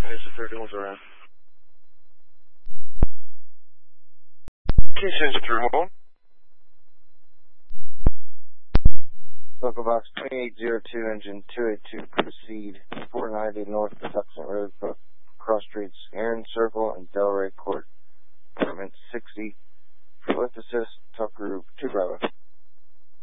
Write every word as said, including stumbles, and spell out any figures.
There's the thirty-one's around. Key sensor three one one. Local box twenty-eight oh two, engine two eighty-two, proceed four ninety North Patuxent Road, cross streets Aaron Circle and Delray Court, apartment sixty. For lift assist, talk group two Bravo.